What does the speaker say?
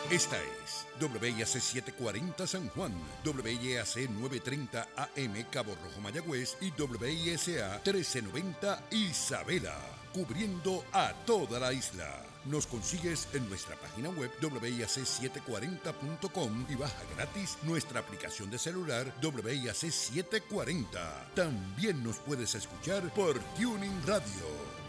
Esta es WIAC 740 San Juan, WIAC 930 AM Cabo Rojo Mayagüez y WISA 1390 Isabela, cubriendo a toda la isla. Nos consigues en nuestra página web WIAC740.com y baja gratis nuestra aplicación de celular WIAC 740. También nos puedes escuchar por Tuning Radio.